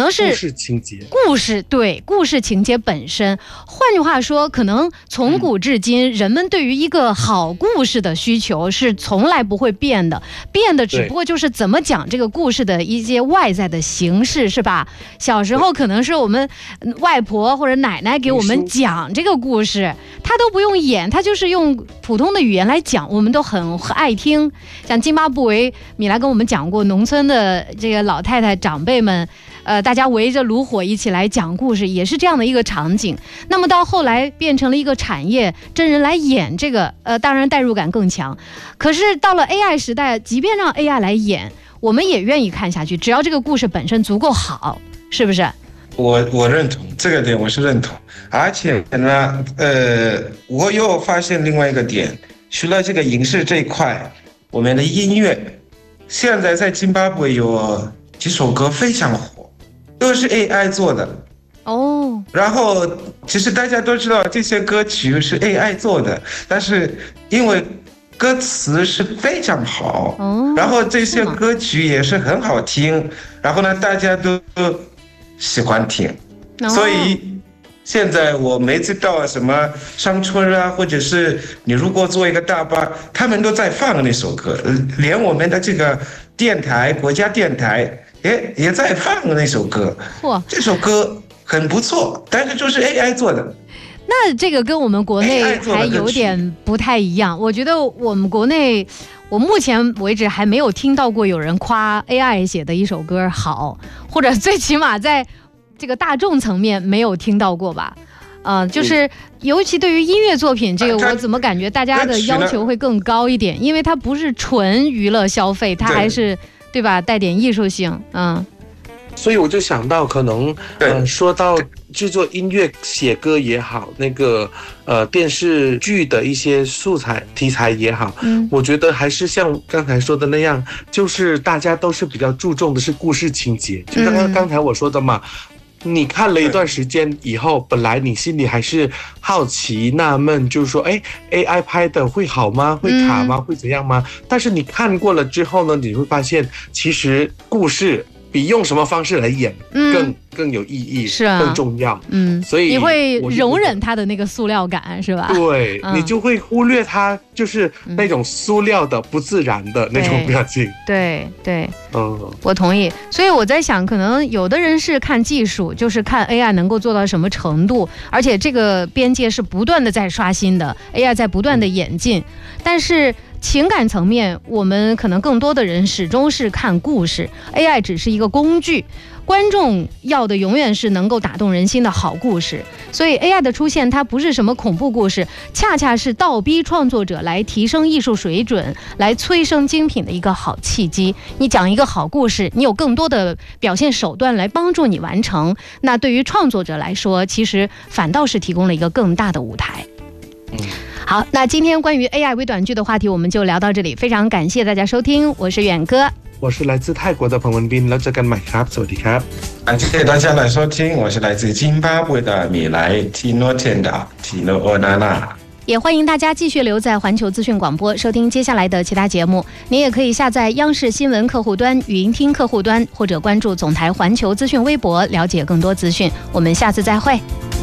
能是故事情节， 对，故事情节本身。换句话说，可能从古至今，人们对于一个好故事的需求是从来不会变的，变的只不过就是怎么讲这个故事的一些外在的形式，是吧？小时候可能是我们外婆或者奶奶给我们讲这个故事，她都不用演，她就是用普通的语言来讲，我们都很爱听。像津巴布韦，米莱跟我们讲过，农村的这个老太太长辈们，大家围着炉火一起来讲故事，也是这样的一个场景。那么到后来变成了一个产业，真人来演这个，当然代入感更强。可是到了 AI 时代，即便让 AI 来演，我们也愿意看下去，只要这个故事本身足够好，是不是？ 我认同这个点，我是认同。而且呢，我又发现另外一个点，除了这个影视这一块，我们的音乐，现在在津巴布韦有几首歌非常火，都是 AI 做的。 哦。 然后其实大家都知道这些歌曲是 AI 做的，但是因为歌词是非常好，然后这些歌曲也是很好听，然后呢，大家都喜欢听，所以现在我每次到什么商村啊，或者是你如果坐一个大巴，他们都在放那首歌，连我们的这个电台，国家电台也在放那首歌。这首歌很不错，但是就是 AI 做的。 那这个跟我们国内还有点不太一样，我觉得我们国内，我目前为止还没有听到过有人夸 AI 写的一首歌好，或者最起码在这个大众层面没有听到过吧。就是尤其对于音乐作品，这个我怎么感觉大家的要求会更高一点，因为它不是纯娱乐消费，它还是 对吧，带点艺术性。 所以我就想到，可能说到制作音乐、写歌也好，那个电视剧的一些素材题材也好，我觉得还是像刚才说的那样，就是大家都是比较注重的是故事情节，就刚才我说的嘛。你看了一段时间以后，本来你心里还是好奇纳闷，就是说AI 拍的会好吗？会卡吗？会怎样吗？但是你看过了之后呢，你会发现其实故事比用什么方式来演更有意义，是更重要。所以你会容忍它的那个塑料感，是吧？ 对，你就会忽略它就是那种塑料的不自然的那种表情。 对，我同意。所以我在想，可能有的人是看技术，就是看 AI 能够做到什么程度，而且这个边界是不断的在刷新的， AI 在不断的演进。但是情感层面，我们可能更多的人始终是看故事， AI 只是一个工具，观众要的永远是能够打动人心的好故事。所以 AI 的出现，它不是什么恐怖故事，恰恰是倒逼创作者来提升艺术水准，来催生精品的一个好契机。你讲一个好故事，你有更多的表现手段来帮助你完成，那对于创作者来说，其实反倒是提供了一个更大的舞台。好，那今天关于 AI 微短剧的话题我们就聊到这里，非常感谢大家收听，我是远哥， 我是来自泰国的彭文斌，แล้วเจอกันใหม่ครับสวัสดีครับ感谢大家来收听，我是来自津巴布韦的米莱 Tino Tenda Tino Onana。 也欢迎大家继续留在环球资讯广播收听接下来的其他节目，您也可以下载央视新闻客户端、语音听客户端，或者关注总台环球资讯微博了解更多资讯。我们下次再会。